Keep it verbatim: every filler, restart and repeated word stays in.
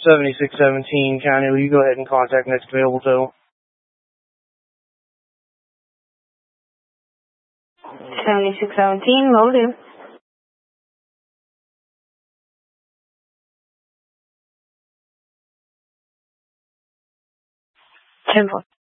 seventy-six seventeen, County, will you go ahead and contact next available tow? seventy-six seventeen, will do. ten four.